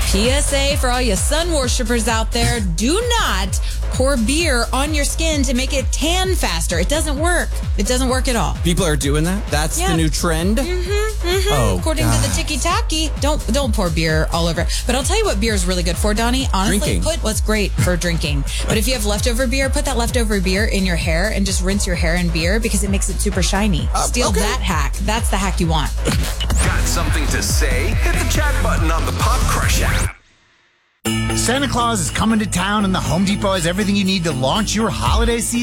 PSA for all you sun worshippers out there, do not pour beer on your skin to make it tan faster. It doesn't work. It doesn't work at all. People are doing that? That's the new trend? Oh, according to the tiki-taki, don't pour beer all over. But I'll tell you what beer is really good for, Donnie. Honestly, Drinking. put what's great for drinking. But if you have leftover beer, put that leftover beer in your hair and just rinse your hair in beer because it makes it super shiny. Steal that hack. That's the hack you want. Got something to say? Hit the chat button on the Pop Crush app. Santa Claus is coming to town, and the Home Depot has everything you need to launch your holiday season.